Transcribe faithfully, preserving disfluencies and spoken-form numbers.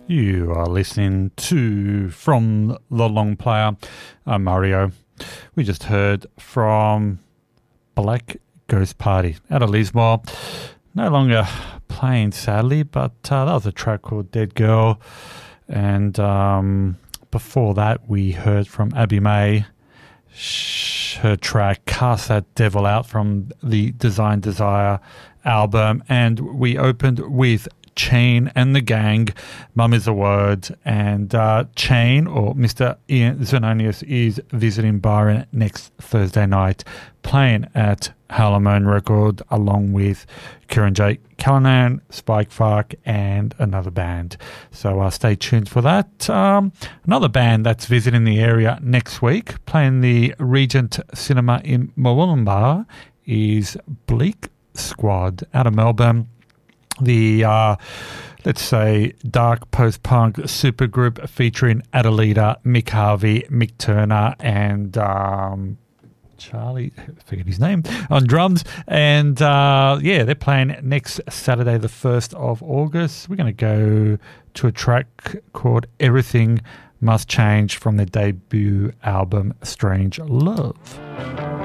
You are listening to From the Long Player. I'm Mario. We just heard from Black Ghost Party out of Lismore. No longer playing, sadly, but uh, that was a track called Dead Girl. And um, before that, we heard from Abby May, her track Cast That Devil Out from the Design Desire album. And we opened with Chain and the Gang, Mum is a Word, and uh, Chain, or Mister Ian Zenonius, is visiting Byron next Thursday night, playing at Halamone Record along with Kieran J. Callanan, Spike Fark, and another band. So uh, stay tuned for that. Um, another band that's visiting the area next week, playing the Regent Cinema in Murwillumbah, is Bleak Squad out of Melbourne. The, uh, let's say, dark post-punk supergroup featuring Adelita, Mick Harvey, Mick Turner, and um, Charlie, I forget his name, on drums. And, uh, yeah, they're playing next Saturday, the first of August. We're going to go to a track called Everything Must Change from their debut album, Strange Love.